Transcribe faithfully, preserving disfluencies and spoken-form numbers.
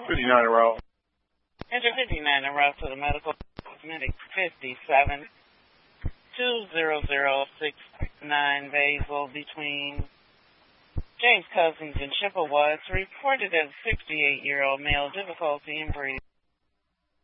fifty-nine en route. Enter fifty-nine en route to the medical medic fifty-seven two zero zero six nine basal between James Cousins and Chippewa. It's reported as a sixty-eight-year-old male, difficulty in breathing.